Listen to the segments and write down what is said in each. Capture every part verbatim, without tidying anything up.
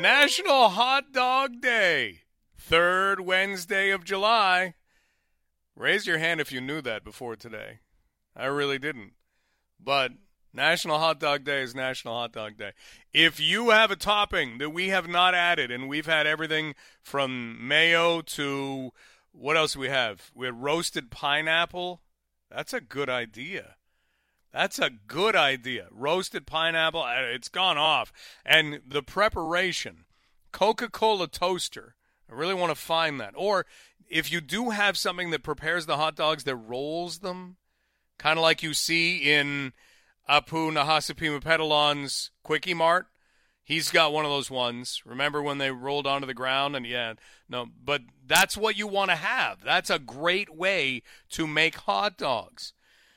National Hot Dog Day, third Wednesday of July. Raise your hand if you knew that before today. I really didn't. But National Hot Dog Day is National Hot Dog Day. If you have a topping that we have not added, and we've had everything from mayo to, what else do we have? We had roasted pineapple. That's a good idea. That's a good idea. Roasted pineapple, it's gone off. And the preparation, Coca-Cola toaster, I really want to find that. Or if you do have something that prepares the hot dogs that rolls them, kind of like you see in Apu Nahasapima Petalon's Quickie Mart, he's got one of those ones. Remember when they rolled onto the ground? And yeah, no, but that's what you want to have. That's a great way to make hot dogs.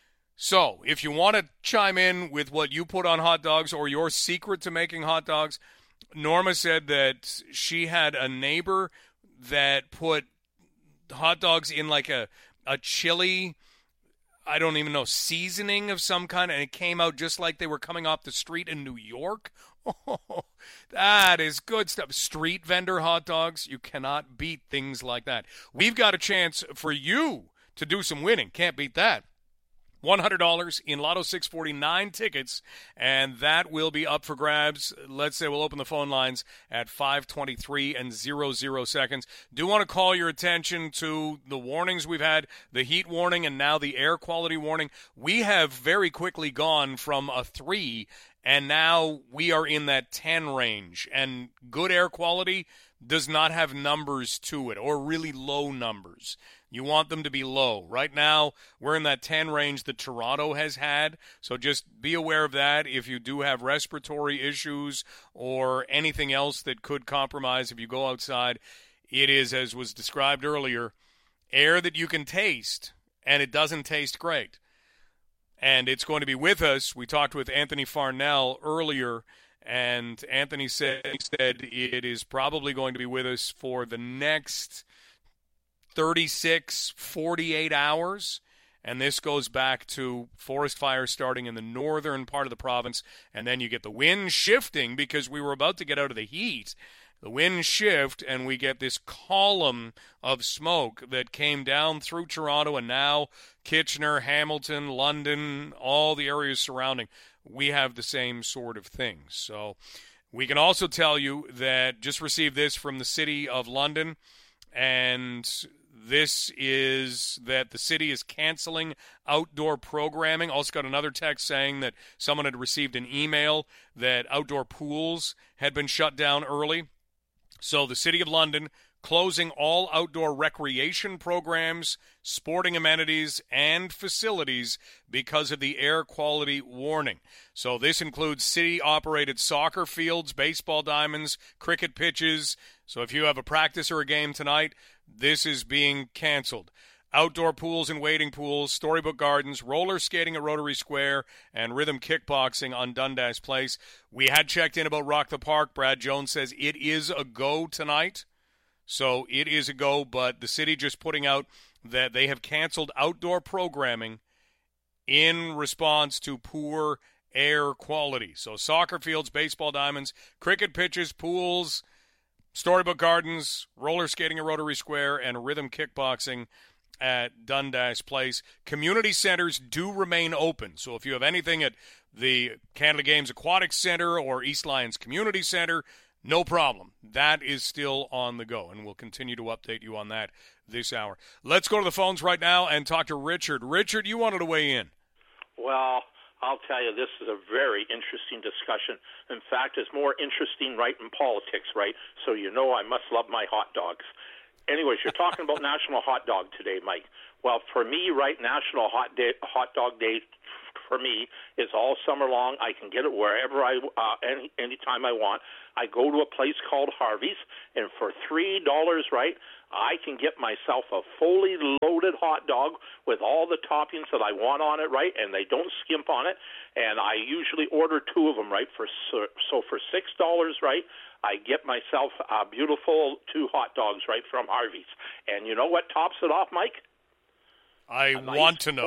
So, if you want to chime in with what you put on hot dogs or your secret to making hot dogs, Norma said that she had a neighbor that put hot dogs in like a, a chili, I don't even know, seasoning of some kind, and it came out just like they were coming off the street in New York. Oh, that is good stuff. Street vendor hot dogs, you cannot beat things like that. We've got a chance for you to do some winning. Can't beat that. one hundred dollars in Lotto six forty-nine tickets, and that will be up for grabs. Let's say we'll open the phone lines at five twenty-three and zero zero seconds. Do want to call your attention to the warnings we've had, the heat warning and now the air quality warning. We have very quickly gone from a three, and now we are in that ten range, and good air quality does not have numbers to it, or really low numbers. You want them to be low. Right now, we're in that ten range that Toronto has had, so just be aware of that. If you do have respiratory issues or anything else that could compromise if you go outside, it is, as was described earlier, air that you can taste, and it doesn't taste great. And it's going to be with us. We talked with Anthony Farnell earlier, and Anthony said, he said it is probably going to be with us for the next thirty-six, forty-eight hours, and this goes back to forest fires starting in the northern part of the province, and then you get the wind shifting because we were about to get out of the heat. The wind shift, and we get this column of smoke that came down through Toronto, and now Kitchener, Hamilton, London, all the areas surrounding, we have the same sort of thing. So we can also tell you that just received this from the City of London, and this is that the city is canceling outdoor programming. Also got another text saying that someone had received an email that outdoor pools had been shut down early. So the City of London closing all outdoor recreation programs, sporting amenities, and facilities because of the air quality warning. So this includes city-operated soccer fields, baseball diamonds, cricket pitches. So if you have a practice or a game tonight, this is being canceled. Outdoor pools and wading pools, Storybook Gardens, roller skating at Rotary Square, and rhythm kickboxing on Dundas Place. We had checked in about Rock the Park. Brad Jones says it is a go tonight. So it is a go, but the city just putting out that they have canceled outdoor programming in response to poor air quality. So soccer fields, baseball diamonds, cricket pitches, pools, Storybook Gardens, roller skating at Rotary Square, and rhythm kickboxing at Dundas Place. Community centers do remain open. So if you have anything at the Canada Games Aquatic Center or East Lyons Community Center, no problem. That is still on the go, and we'll continue to update you on that this hour. Let's go to the phones right now and talk to Richard. Richard, you wanted to weigh in. Well, I'll tell you, this is a very interesting discussion. In fact, it's more interesting right in politics, right? So you know I must love my hot dogs. Anyways, you're talking about National Hot Dog today, Mike. Well, for me, right, National Hot Day, Hot Dog Day for me is all summer long. I can get it wherever I, uh, any anytime I want. I go to a place called Harvey's, and for three dollars, right, I can get myself a fully loaded hot dog with all the toppings that I want on it, right, and they don't skimp on it. And I usually order two of them, right, for so, so for six dollars, right, I get myself a beautiful two hot dogs, right, from Harvey's. And you know what tops it off, Mike? I a want nice, to know.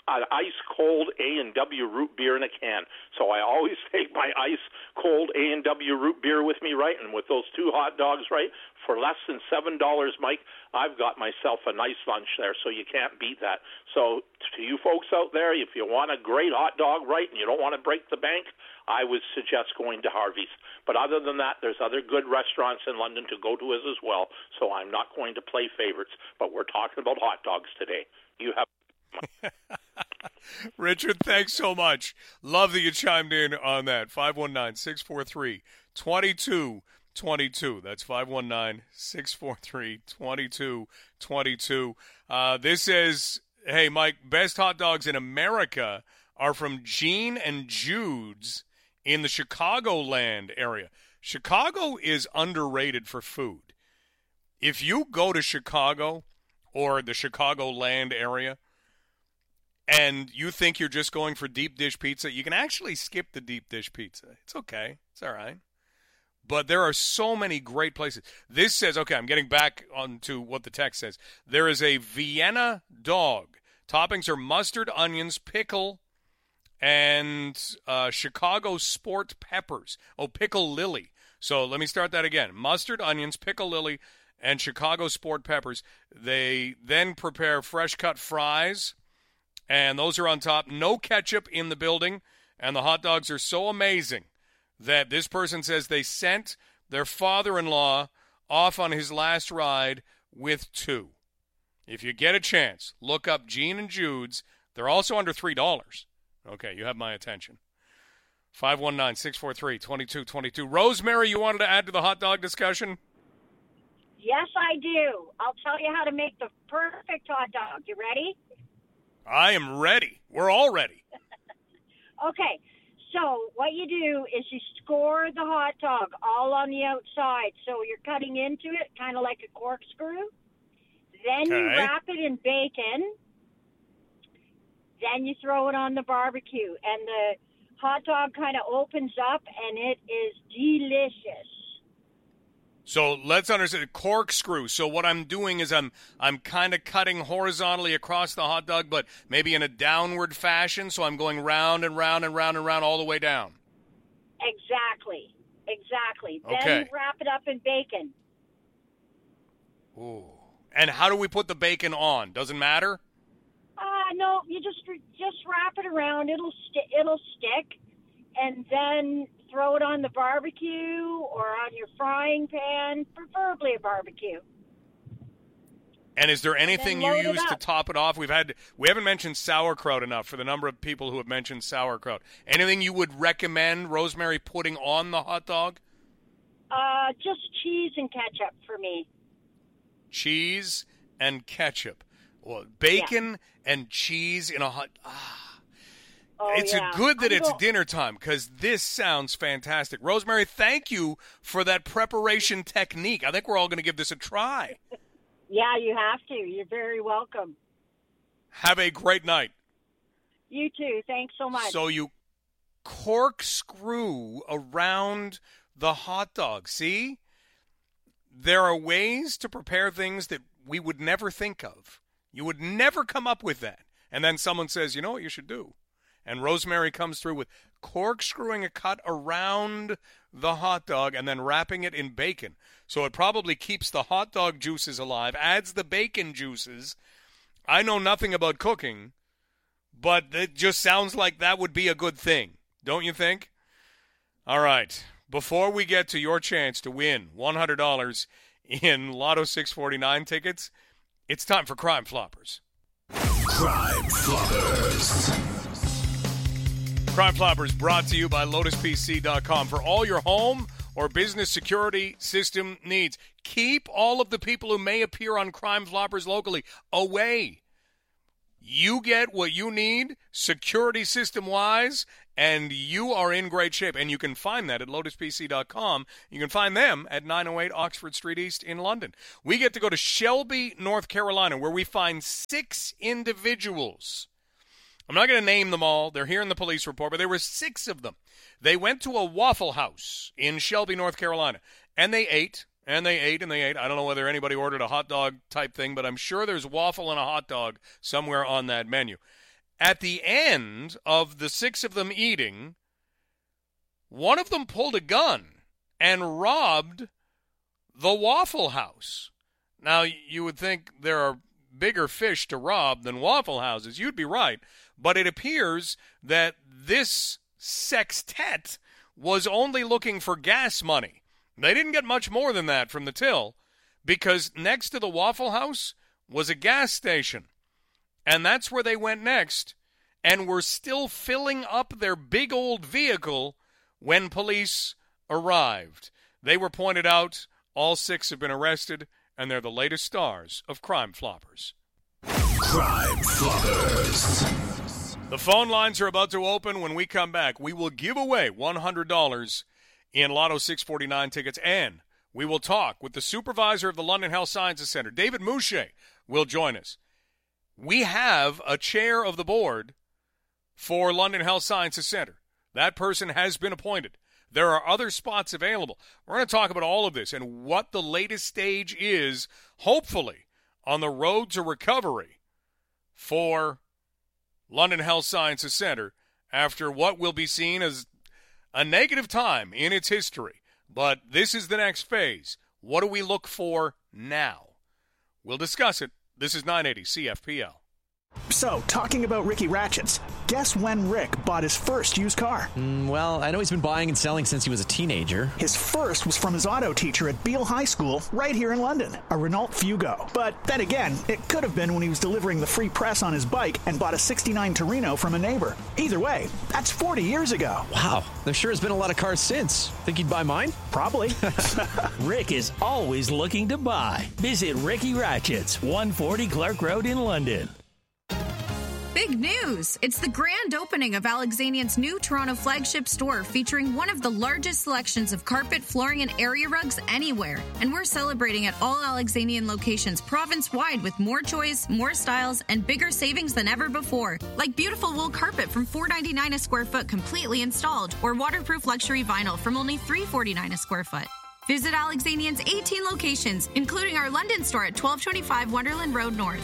an ice cold A and W root beer in a can. So I always take my ice cold A and W root beer with me, right? And with those two hot dogs, right, for less than seven dollars, Mike, I've got myself a nice lunch there, so you can't beat that. So to you folks out there, if you want a great hot dog, right, and you don't want to break the bank, I would suggest going to Harvey's. But other than that, there's other good restaurants in London to go to as well, so I'm not going to play favorites. But we're talking about hot dogs today. You have... Richard, thanks so much. Love that you chimed in on that. five one nine, six four three, two two two two. That's five one nine, six four three, two two two two. Uh, this says, hey, Mike, best hot dogs in America are from Gene and Jude's in the Chicagoland area. Chicago is underrated for food. If you go to Chicago or the Chicagoland area and you think you're just going for deep dish pizza, you can actually skip the deep dish pizza. It's okay. It's all right. But there are so many great places. This says, okay, I'm getting back onto what the text says. There is a Vienna dog. Toppings are mustard, onions, pickle, and uh, Chicago sport peppers. Oh, pickle lily. So let me start that again. Mustard, onions, pickle lily, and Chicago sport peppers. They then prepare fresh cut fries, and those are on top. No ketchup in the building, and the hot dogs are so amazing that this person says they sent their father-in-law off on his last ride with two. If you get a chance, look up Gene and Jude's. They're also under three dollars. Okay, you have my attention. five one nine, six four three, two two two two. Rosemary, you wanted to add to the hot dog discussion? Yes, I do. I'll tell you how to make the perfect hot dog. You ready? I am ready. We're all ready. Okay, so what you do is you score the hot dog all on the outside. So you're cutting into it kind of like a corkscrew. Then okay. you wrap it in bacon. Then you throw it on the barbecue. And the hot dog kind of opens up, and it is delicious. So let's understand corkscrew. So what I'm doing is I'm I'm kind of cutting horizontally across the hot dog, but maybe in a downward fashion. So I'm going round and round and round and round all the way down. Exactly. Exactly. Okay. Then wrap it up in bacon. Ooh. And how do we put the bacon on? Doesn't matter? Uh, no, you just just wrap it around. It'll sti- it'll stick, and then throw it on the barbecue or on your frying pan, preferably a barbecue. And is there anything you use to up. top it off? We've had we haven't mentioned sauerkraut enough for the number of people who have mentioned sauerkraut. Anything you would recommend, Rosemary, putting on the hot dog? Uh, just cheese and ketchup for me. Cheese and ketchup. Well, bacon yeah. and cheese in a hot... Ah. Oh, it's yeah. a good that I'm it's go- dinner time because this sounds fantastic. Rosemary, thank you for that preparation technique. I think we're all going to give this a try. Yeah, you have to. You're very welcome. Have a great night. You too. Thanks so much. So you corkscrew around the hot dog. See? There are ways to prepare things that we would never think of. You would never come up with that. And then someone says, you know what you should do? And Rosemary comes through with corkscrewing a cut around the hot dog and then wrapping it in bacon. So it probably keeps the hot dog juices alive, adds the bacon juices. I know nothing about cooking, but it just sounds like that would be a good thing. Don't you think? All right. Before we get to your chance to win one hundred dollars in Lotto six forty-nine tickets, it's time for Crime Floppers. Crime Floppers. Crime Floppers brought to you by Lotus P C dot com for all your home or business security system needs. Keep all of the people who may appear on Crime Floppers locally away. You get what you need security system-wise, and you are in great shape. And you can find that at Lotus P C dot com. You can find them at nine oh eight Oxford Street East in London. We get to go to Shelby, North Carolina, where we find six individuals. I'm not going to name them all. They're here in the police report, but there were six of them. They went to a Waffle House in Shelby, North Carolina, and they ate, and they ate, and they ate. I don't know whether anybody ordered a hot dog type thing, but I'm sure there's waffle and a hot dog somewhere on that menu. at the end of the six of them eating, one of them pulled a gun and robbed the Waffle House. Now, you would think there are bigger fish to rob than Waffle Houses. You'd be right. But it appears that this sextet was only looking for gas money. They didn't get much more than that from the till, because next to the Waffle House was a gas station. And that's where they went next, and were still filling up their big old vehicle when police arrived. They were pointed out. All six have been arrested, and they're the latest stars of Crime Floppers. Crime Floppers. The phone lines are about to open. When we come back, we will give away one hundred dollars in Lotto six forty-nine tickets, and we will talk with the supervisor of the London Health Sciences Center. David Mouche will join us. We have a chair of the board for London Health Sciences Center. That person has been appointed. There are other spots available. We're going to talk about all of this and what the latest stage is, hopefully, on the road to recovery for London Health Sciences Center after what will be seen as a negative time in its history. But this is the next phase. What do we look for now? We'll discuss it. This is nine eighty C F P L. So, talking about Ricky Ratchets, guess when Rick bought his first used car? Mm, well, I know he's been buying and selling since he was a teenager. His first was from his auto teacher at Beale High School, right here in London, a Renault Fugo. But then again, it could have been when he was delivering the free press on his bike and bought a sixty-nine Torino from a neighbor. Either way, that's forty years ago. Wow, there sure has been a lot of cars since. Think he'd buy mine? Probably. Rick is always looking to buy. Visit Ricky Ratchets, one forty Clark Road in London. Big news! It's the grand opening of Alexanian's new Toronto flagship store, featuring one of the largest selections of carpet, flooring, and area rugs anywhere. And we're celebrating at all Alexanian locations province-wide with more choice, more styles, and bigger savings than ever before. Like beautiful wool carpet from four dollars and ninety-nine cents a square foot completely installed, or waterproof luxury vinyl from only three dollars and forty-nine cents a square foot. Visit Alexanian's eighteen locations, including our London store at twelve twenty-five Wonderland Road North.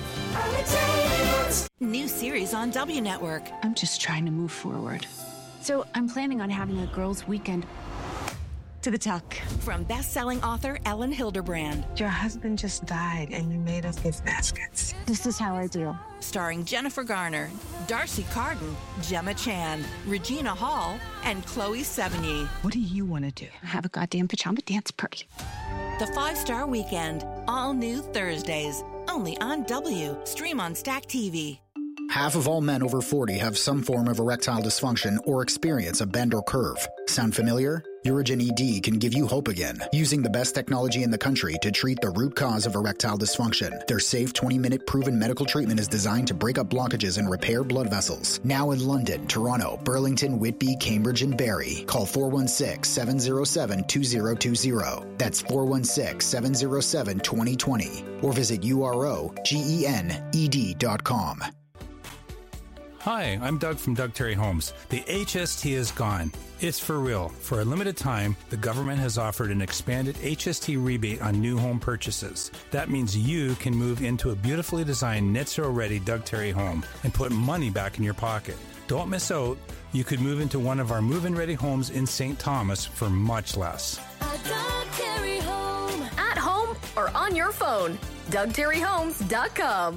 New series on W Network. I'm just trying to move forward. So I'm planning on having a girls' weekend. To the tuck. From best-selling author Ellen Hilderbrand. Your husband just died and you made us gift baskets. This is how I do. Starring Jennifer Garner, Darcy Carden, Gemma Chan, Regina Hall, and Chloe Sevigny. What do you want to do? Have a goddamn pajama dance party. The Five-Star Weekend. All new Thursdays. Only on W. Stream on Stack T V. Half of all men over forty have some form of erectile dysfunction or experience a bend or curve. Sound familiar? Urigen E D can give you hope again, using the best technology in the country to treat the root cause of erectile dysfunction. Their safe twenty-minute proven medical treatment is designed to break up blockages and repair blood vessels. Now in London, Toronto, Burlington, Whitby, Cambridge, and Barrie. Call four one six, seven zero seven, two zero two zero. That's four one six, seven zero seven, two zero two zero. Or visit U R O G E N E D dot com. Hi, I'm Doug from Doug Terry Homes. The H S T is gone. It's for real. For a limited time, the government has offered an expanded H S T rebate on new home purchases. That means you can move into a beautifully designed net zero ready Doug Terry home and put money back in your pocket. Don't miss out. You could move into one of our move-in ready homes in Saint Thomas for much less. A Doug Terry home. At home or on your phone. Doug Terry Homes dot com.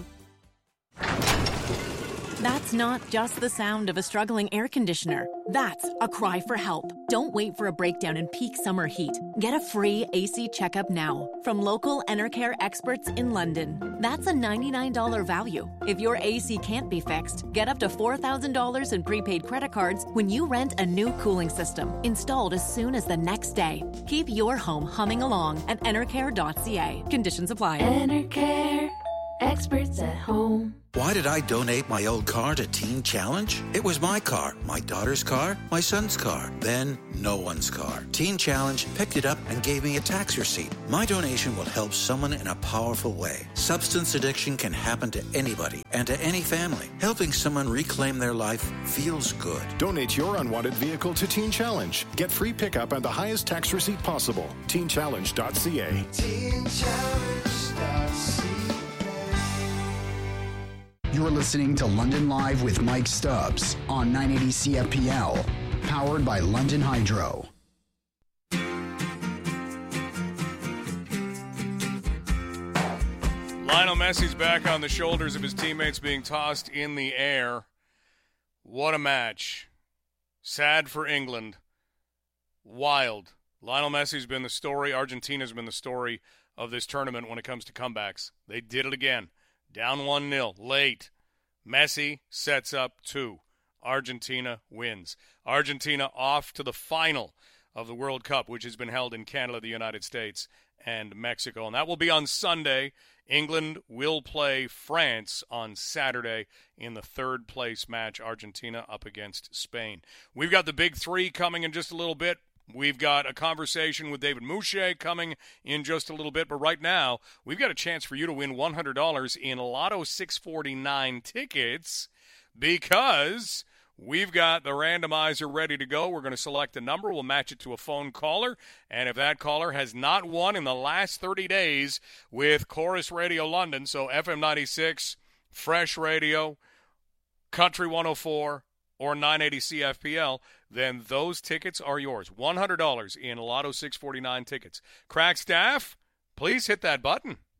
That's not just the sound of a struggling air conditioner. That's a cry for help. Don't wait for a breakdown in peak summer heat. Get a free A C checkup now from local Enercare experts in London. That's a ninety-nine dollars value. If your A C can't be fixed, get up to four thousand dollars in prepaid credit cards when you rent a new cooling system, installed as soon as the next day. Keep your home humming along at enercare dot c a. Conditions apply. Enercare. Experts at home. Why did I donate my old car to Teen Challenge? It was my car, my daughter's car, my son's car, then no one's car. Teen Challenge picked it up and gave me a tax receipt. My donation will help someone in a powerful way. Substance addiction can happen to anybody and to any family. Helping someone reclaim their life feels good. Donate your unwanted vehicle to Teen Challenge. Get free pickup and the highest tax receipt possible. teen challenge dot c a. teen challenge dot c a. You're listening to London Live with Mike Stubbs on nine eighty C F P L, powered by London Hydro. Lionel Messi's back on the shoulders of his teammates being tossed in the air. What a match. Sad for England. Wild. Lionel Messi's been the story. Argentina's been the story of this tournament when it comes to comebacks. They did it again. Down one nil, late. Messi sets up two. Argentina wins. Argentina off to the final of the World Cup, which has been held in Canada, the United States, and Mexico. And that will be on Sunday. England will play France on Saturday in the third place match, Argentina up against Spain. We've got the big three coming in just a little bit. We've got a conversation with David Mouche coming in just a little bit. But right now, we've got a chance for you to win one hundred dollars in Lotto six forty-nine tickets because we've got the randomizer ready to go. We're going to select a number. We'll match it to a phone caller. And if that caller has not won in the last thirty days with Chorus Radio London, so F M ninety-six, Fresh Radio, Country one oh four, or nine eighty C F P L, then those tickets are yours. one hundred dollars in Lotto six forty-nine tickets. Crack staff, please hit that button.